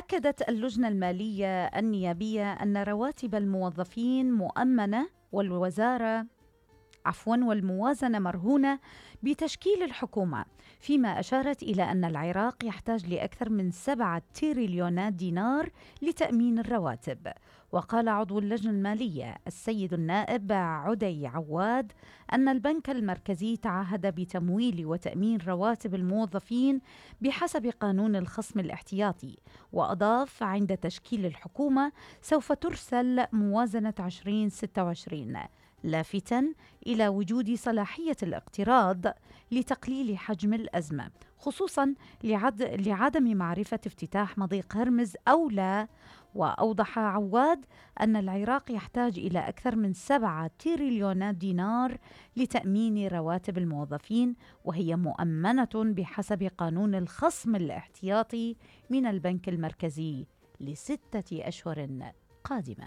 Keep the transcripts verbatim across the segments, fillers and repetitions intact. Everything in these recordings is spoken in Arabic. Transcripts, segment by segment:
أكدت اللجنة المالية النيابية أن رواتب الموظفين مؤمنة والوزارة عفوا والموازنة مرهونة بتشكيل الحكومة، فيما أشارت إلى أن العراق يحتاج لأكثر من سبعة تريليونات دينار لتأمين الرواتب. وقال عضو اللجنة المالية السيد النائب عدي عواد أن البنك المركزي تعهد بتمويل وتأمين رواتب الموظفين بحسب قانون الخصم الاحتياطي، وأضاف عند تشكيل الحكومة سوف ترسل موازنة عشرين ستة وعشرين، لافتاً إلى وجود صلاحية الاقتراض لتقليل حجم الأزمة، خصوصاً لعد... لعدم معرفة افتتاح مضيق هرمز أو لا. وأوضح عواد أن العراق يحتاج إلى أكثر من سبعة تريليونات دينار لتأمين رواتب الموظفين، وهي مؤمنة بحسب قانون الخصم الاحتياطي من البنك المركزي لستة أشهر قادمة.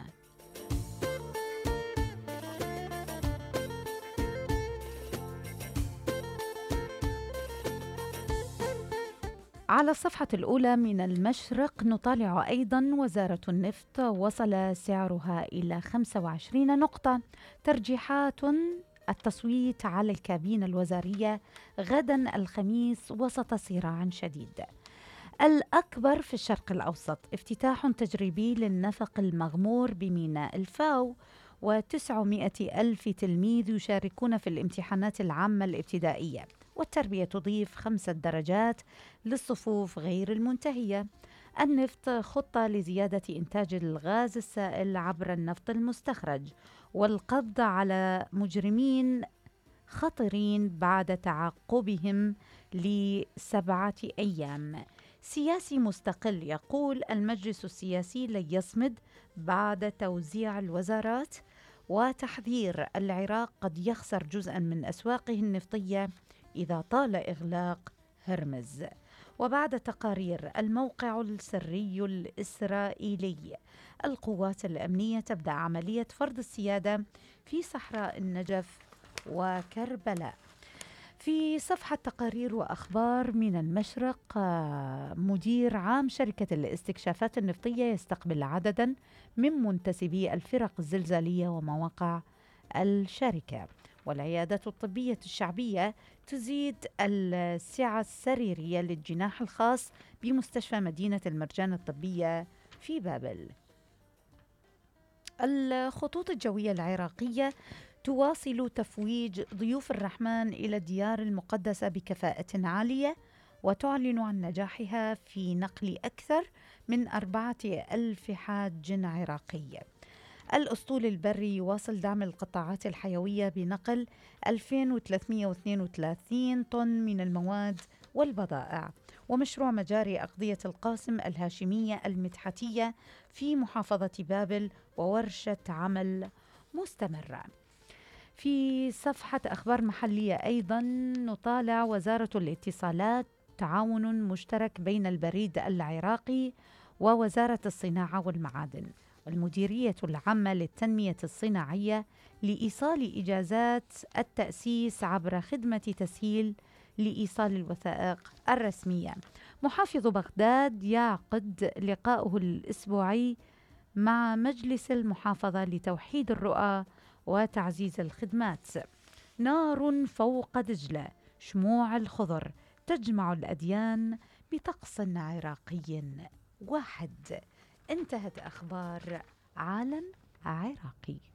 على الصفحة الأولى من المشرق نطالع أيضا وزارة النفط وصل سعرها إلى خمسة وعشرين نقطة، ترجيحات التصويت على الكابينة الوزارية غدا الخميس وسط صراع شديد. الأكبر في الشرق الأوسط افتتاح تجريبي للنفق المغمور بميناء الفاو، وتسعمائة ألف تلميذ يشاركون في الامتحانات العامة الابتدائية، والتربية تضيف خمسة درجات للصفوف غير المنتهية. النفط خطة لزيادة إنتاج الغاز السائل عبر النفط المستخرج، والقبض على مجرمين خطرين بعد تعاقبهم لسبعة أيام. سياسي مستقل يقول المجلس السياسي لن يصمد بعد توزيع الوزارات، وتحذير العراق قد يخسر جزءا من أسواقه النفطية إذا طال إغلاق هرمز. وبعد تقارير الموقع السري الإسرائيلي، القوات الأمنية تبدأ عملية فرض السيادة في صحراء النجف وكربلاء. في صفحة تقارير وأخبار من المشرق، مدير عام شركة الاستكشافات النفطية يستقبل عددا من منتسبي الفرق الزلزالية ومواقع الشركة. والعيادات الطبية الشعبية تزيد السعة السريرية للجناح الخاص بمستشفى مدينة المرجان الطبية في بابل. الخطوط الجوية العراقية تواصل تفويج ضيوف الرحمن إلى الديار المقدسة بكفاءة عالية، وتعلن عن نجاحها في نقل أكثر من أربعة ألف حاج عراقي. الأسطول البري يواصل دعم القطاعات الحيوية بنقل ألفين وثلاثمائة واثنين وثلاثين طن من المواد والبضائع. ومشروع مجاري أقضية القاسم الهاشمية المدحتية في محافظة بابل وورشة عمل مستمرة. في صفحة أخبار محلية أيضا نطالع وزارة الاتصالات تعاون مشترك بين البريد العراقي ووزارة الصناعة والمعادن والمديرية العامة للتنمية الصناعية لإيصال إجازات التأسيس عبر خدمة تسهيل لإيصال الوثائق الرسمية. محافظ بغداد يعقد لقاؤه الأسبوعي مع مجلس المحافظة لتوحيد الرؤى وتعزيز الخدمات. نار فوق دجلة، شموع الخضر تجمع الأديان بطقس عراقي واحد. انتهت أخبار عالم عراقي.